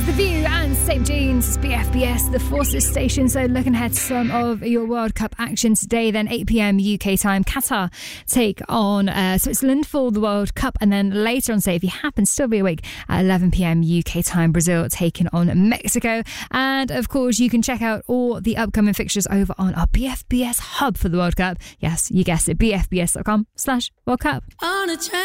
is The View and St. James, BFBS, the Forces station. So looking ahead to some of your World Cup action today, then 8 p.m. UK time, Qatar take on Switzerland for the World Cup. And then later on, say if you happen to still be awake, at 11 p.m. UK time, Brazil taking on Mexico. And of course, you can check out all the upcoming fixtures over on our BFBS hub for the World Cup. Yes, you guessed it, bfbs.com/World Cup.